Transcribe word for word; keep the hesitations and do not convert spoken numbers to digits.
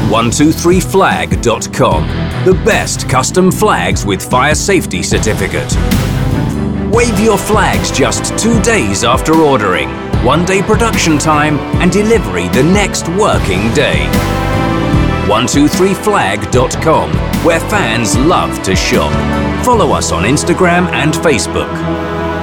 one two three flag dot com. The best custom flags with fire safety certificate. Wave your flags just two days after ordering. One day production time and delivery the next working day. one two three flag dot com, where fans love to shop. Follow us on Instagram and Facebook.